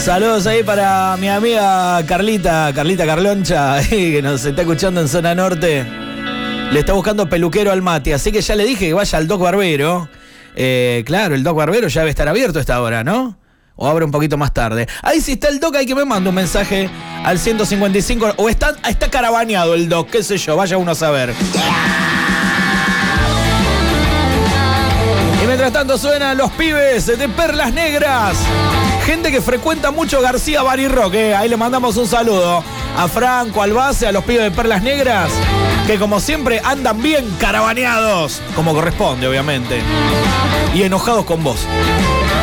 Saludos ahí para mi amiga Carlita Carloncha, que nos está escuchando en Zona Norte. Le está buscando peluquero al Mati, así que ya le dije que vaya al Doc Barbero. Claro, el Doc Barbero ya debe estar abierto a esta hora, ¿no? O abre un poquito más tarde. Ahí sí está el Doc, hay que me manda un mensaje al 155. O está carabaneado el Doc, qué sé yo, vaya uno a saber. Y mientras tanto suenan los pibes de Perlas Negras. Gente que frecuenta mucho García Bar y Rock, Ahí le mandamos un saludo a Franco, al Base, a los pibes de Perlas Negras, que como siempre andan bien carabaneados, como corresponde, obviamente. Y enojados con vos.